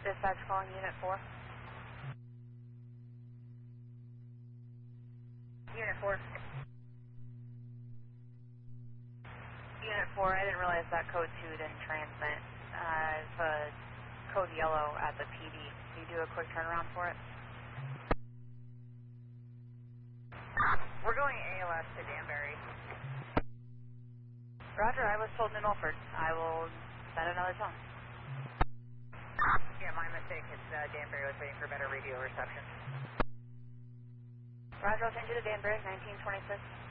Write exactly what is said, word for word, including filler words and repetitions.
Dispatch calling Unit four. Unit four. Unit four, I didn't realize that code two didn't transmit. Uh, it's a code yellow at the P D. Can you do a quick turnaround for it? We're going A L S to Danbury. Roger, I was told New Milford. I will send another tone. Yeah, my mistake. It's uh, Danbury. I was waiting for better radio reception. Roger, I'll change you to Danbury, nineteen twenty-six.